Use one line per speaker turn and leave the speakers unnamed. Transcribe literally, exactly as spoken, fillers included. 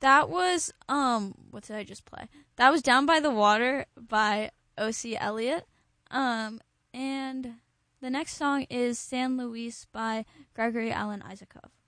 That was um what did I just play? That was Down by the Water by O C Elliott. Um and the next song is San Luis by Gregory Alan Isakov.